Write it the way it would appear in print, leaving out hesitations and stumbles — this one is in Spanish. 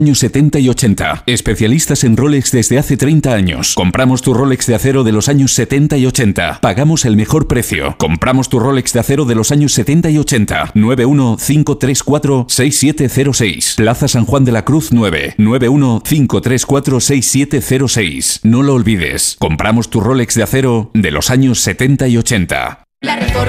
Años 70 y 80. Especialistas en Rolex desde hace 30 años. Compramos tu Rolex de acero de los años 70 y 80. Pagamos el mejor precio. Compramos tu Rolex de acero de los años 70 y 80. 915346706. Plaza San Juan de la Cruz 9. 915346706. No lo olvides. Compramos tu Rolex de acero de los años 70 y 80. La Reforma.